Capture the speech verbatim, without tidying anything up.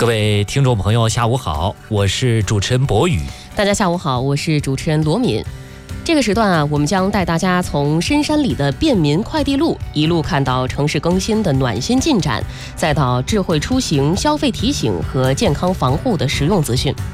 各位听众朋友，下午好，我是主持人博宇。 大家下午好，我是主持人罗敏。这个时段啊，我们将带大家从深山里的便民快递路一路看到城市更新的暖心进展，再到智慧出行、消费提醒和健康防护的实用资讯。